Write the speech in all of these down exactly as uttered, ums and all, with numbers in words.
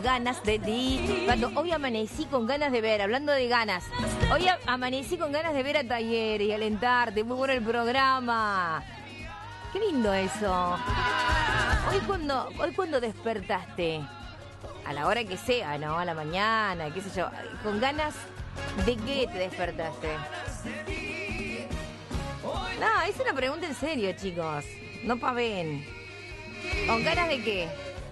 ganas de ti. Pato, hoy amanecí con ganas de ver, hablando de ganas. Hoy a- amanecí con ganas de ver a Talleres y alentarte. Muy bueno el programa. Qué lindo eso. Hoy cuando, hoy cuando despertaste, a la hora que sea, ¿no? A la mañana, qué sé yo, con ganas de qué te despertaste. No, es una pregunta en serio, chicos. No paven. ¿Con ganas de qué?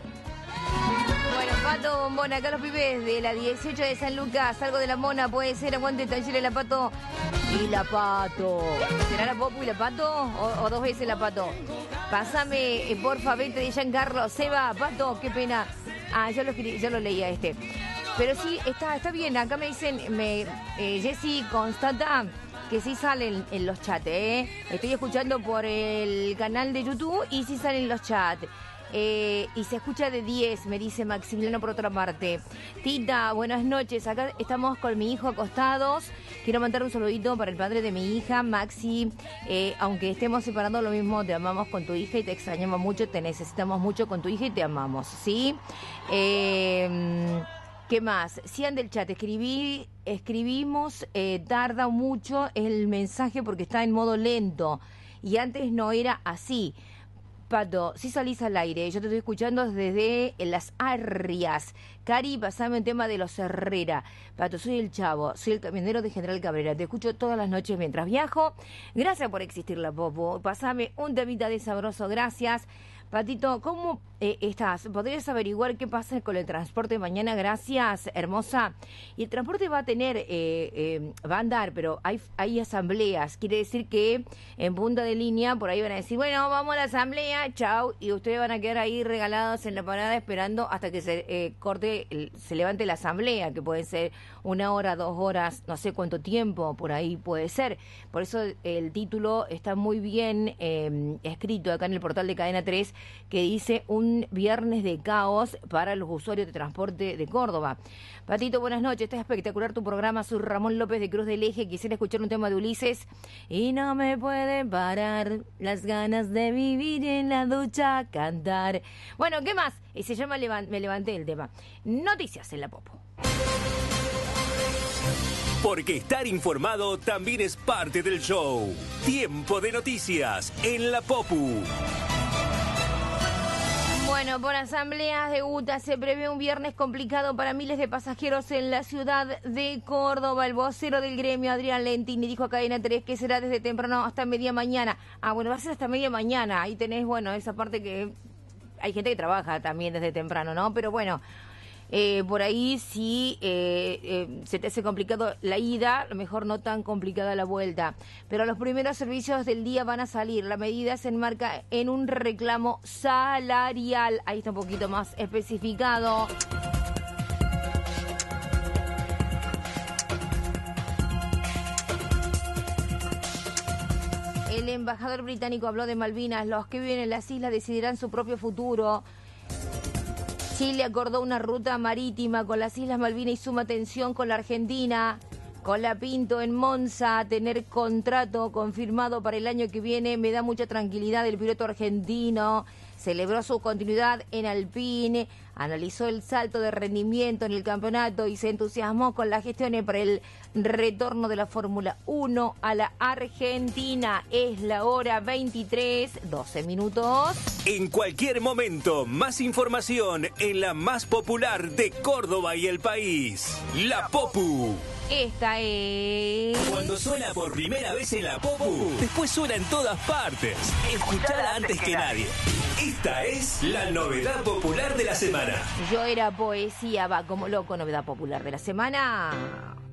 Bueno, Pato Bombón, acá los pibes de la dieciocho de San Lucas. Algo de la mona puede ser. Aguante Talleres, la Pato. Y la Pato. ¿Será la Popu y la Pato? ¿O, o dos veces la Pato? Pásame, eh, porfa, vete de Giancarlo. Seba, Pato, qué pena. Ah, yo lo, escribí, yo lo leía este. Pero sí, está, está bien. Acá me dicen, me, eh, Jessy constata que sí salen en los chats, ¿eh? Estoy escuchando por el canal de YouTube y sí salen los chats. Eh, y se escucha de diez, me dice Maximiliano por otra parte. Tita, buenas noches. Acá estamos con mi hijo acostados. Quiero mandar un saludito para el padre de mi hija, Maxi. Eh, aunque estemos separando lo mismo, te amamos con tu hija y te extrañamos mucho, te necesitamos mucho con tu hija y te amamos, ¿sí? Eh... ¿Qué más? Sian del chat, escribí, escribimos, eh, tarda mucho el mensaje porque está en modo lento y antes no era así. Pato, si salís al aire, yo te estoy escuchando desde Las Arrias. Cari, pasame un tema de los Herrera. Pato, soy el Chavo, soy el camionero de General Cabrera. Te escucho todas las noches mientras viajo. Gracias por existir, la Popo. Pasame un temita de sabroso, gracias. Patito, ¿cómo eh, estás? ¿Podrías averiguar qué pasa con el transporte mañana? Gracias, hermosa. Y el transporte va a tener, eh, eh, va a andar, pero hay, hay asambleas. Quiere decir que en punta de línea, por ahí van a decir, bueno, vamos a la asamblea, chau. Y ustedes van a quedar ahí regalados en la parada esperando hasta que se eh, corte, el, se levante la asamblea, que puede ser una hora, dos horas, no sé cuánto tiempo, por ahí puede ser. Por eso el título está muy bien eh, escrito acá en el portal de Cadena tres, que dice un viernes de caos para los usuarios de transporte de Córdoba. Patito, buenas noches, está espectacular tu programa. Soy Ramón López de Cruz del Eje, quisiera escuchar un tema de Ulises. Y no me pueden parar las ganas de vivir en la ducha, cantar. Bueno, ¿qué más? Y se llama Levan- Me levanté el tema. Noticias en la Popo. Porque estar informado también es parte del show. Tiempo de noticias en la Popu. Bueno, por asambleas de UTA se prevé un viernes complicado para miles de pasajeros en la ciudad de Córdoba. El vocero del gremio, Adrián Lentini, dijo a Cadena tres que será desde temprano hasta media mañana. Ah, bueno, va a ser hasta media mañana. Ahí tenés, bueno, esa parte que hay gente que trabaja también desde temprano, ¿no? Pero bueno, eh, por ahí sí eh, eh, se te hace complicado la ida, a lo mejor no tan complicada la vuelta. Pero los primeros servicios del día van a salir. La medida se enmarca en un reclamo salarial. Ahí está un poquito más especificado. El embajador británico habló de Malvinas. Los que viven en las islas decidirán su propio futuro. Chile acordó una ruta marítima con las Islas Malvinas y suma tensión con la Argentina. Con la Pinto en Monza, tener contrato confirmado para el año que viene me da mucha tranquilidad. El piloto argentino celebró su continuidad en Alpine, analizó el salto de rendimiento en el campeonato y se entusiasmó con las gestiones para el retorno de la Fórmula uno a la Argentina. Es la hora veintitrés, doce minutos. En cualquier momento, más información en la más popular de Córdoba y el país. La Popu. Esta es... Cuando suena por primera vez en la Popu, después suena en todas partes. Escuchala antes que nadie. Esta es la novedad popular de la semana. Yo era poesía, va como loco, novedad popular de la semana.